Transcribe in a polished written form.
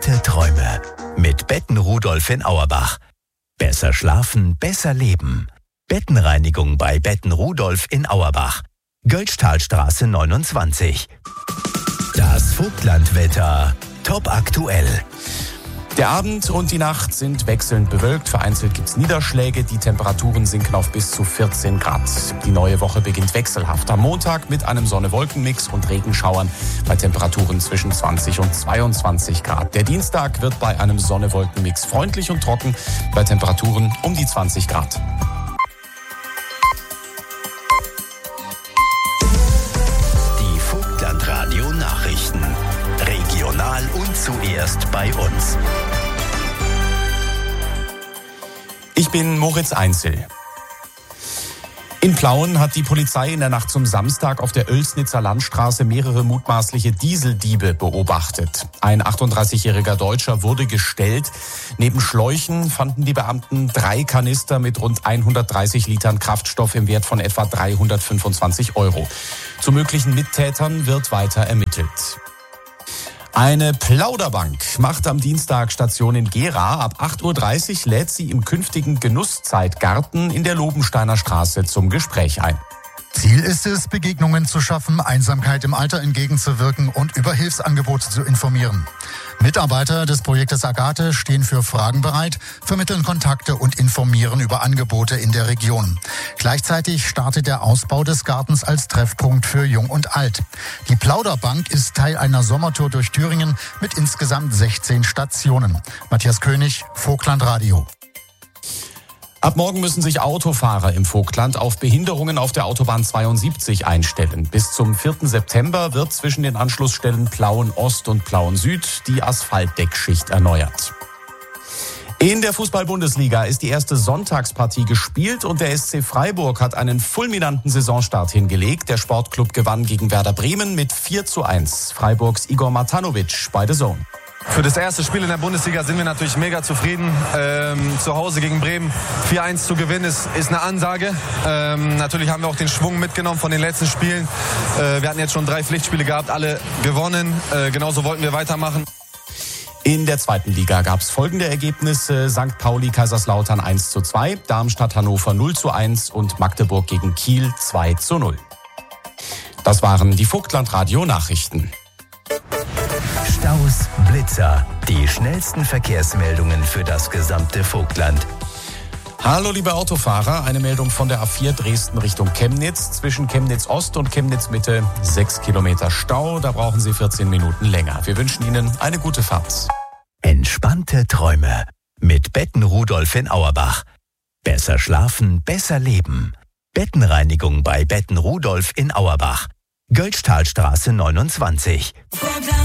Entspannte Träume mit Betten Rudolf in Auerbach. Besser schlafen, besser leben. Bettenreinigung bei Betten Rudolf in Auerbach. Göltztalstraße 29. Das Vogtlandwetter top aktuell. Der Abend und die Nacht sind wechselnd bewölkt. Vereinzelt gibt es Niederschläge. Die Temperaturen sinken auf bis zu 14 Grad. Die neue Woche beginnt wechselhaft. Am Montag mit einem Sonne-Wolken-Mix und Regenschauern bei Temperaturen zwischen 20 und 22 Grad. Der Dienstag wird bei einem Sonne-Wolken-Mix freundlich und trocken bei Temperaturen um die 20 Grad. Die Vogtlandradio-Nachrichten. Regional und zuerst bei uns. Ich bin Moritz Einzel. In Plauen hat die Polizei in der Nacht zum Samstag auf der Oelsnitzer Landstraße mehrere mutmaßliche Dieseldiebe beobachtet. Ein 38-jähriger Deutscher wurde gestellt. Neben Schläuchen fanden die Beamten 3 Kanister mit rund 130 Litern Kraftstoff im Wert von etwa 325 €. Zu möglichen Mittätern wird weiter ermittelt. Eine Plauderbank macht am Dienstag Station in Gera. Ab 8:30 Uhr lädt sie im künftigen Genusszeitgarten in der Lobensteiner Straße zum Gespräch ein. Ziel ist es, Begegnungen zu schaffen, Einsamkeit im Alter entgegenzuwirken und über Hilfsangebote zu informieren. Mitarbeiter des Projektes Agathe stehen für Fragen bereit, vermitteln Kontakte und informieren über Angebote in der Region. Gleichzeitig startet der Ausbau des Gartens als Treffpunkt für Jung und Alt. Die Plauderbank ist Teil einer Sommertour durch Thüringen mit insgesamt 16 Stationen. Matthias König, Vogtlandradio. Ab morgen müssen sich Autofahrer im Vogtland auf Behinderungen auf der Autobahn 72 einstellen. Bis zum 4. September wird zwischen den Anschlussstellen Plauen Ost und Plauen Süd die Asphaltdeckschicht erneuert. In der Fußball-Bundesliga ist die erste Sonntagspartie gespielt und der SC Freiburg hat einen fulminanten Saisonstart hingelegt. Der Sportclub gewann gegen Werder Bremen mit 4:1. Freiburgs Igor Matanovic bei The Zone. Für das erste Spiel in der Bundesliga sind wir natürlich mega zufrieden. Zu Hause gegen Bremen 4:1 zu gewinnen ist eine Ansage. Natürlich haben wir auch den Schwung mitgenommen von den letzten Spielen. Wir hatten jetzt schon 3 Pflichtspiele gehabt, alle gewonnen. Genauso wollten wir weitermachen. In der zweiten Liga gab es folgende Ergebnisse. St. Pauli Kaiserslautern 1:2, Darmstadt Hannover 0:1 und Magdeburg gegen Kiel 2:0. Das waren die Vogtlandradio-Nachrichten. Staus, Blitzer, die schnellsten Verkehrsmeldungen für das gesamte Vogtland. Hallo liebe Autofahrer, eine Meldung von der A4 Dresden Richtung Chemnitz. Zwischen Chemnitz Ost und Chemnitz Mitte 6 Kilometer Stau, da brauchen Sie 14 Minuten länger. Wir wünschen Ihnen eine gute Fahrt. Entspannte Träume mit Betten Rudolf in Auerbach. Besser schlafen, besser leben. Bettenreinigung bei Betten Rudolf in Auerbach. Göltztalstraße 29.